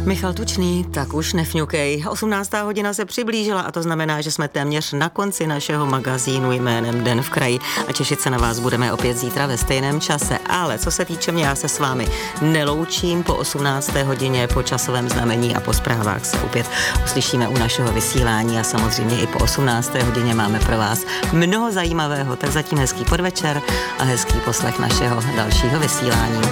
Michal Tučný, tak už nefňukej. 18. hodina se přiblížila a to znamená, že jsme téměř na konci našeho magazínu jménem Den v kraji a těšit se na vás budeme opět zítra ve stejném čase. Ale co se týče mě, já se s vámi neloučím po 18. hodině, po časovém znamení a po zprávách se opět uslyšíme u našeho vysílání a samozřejmě i po 18. hodině máme pro vás mnoho zajímavého, tak zatím hezký podvečer a hezký poslech našeho dalšího vysílání.